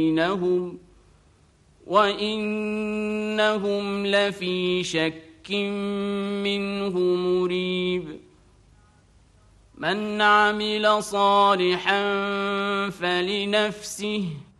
وإنهم لفي شك منه مريب من عمل صالحا فلنفسه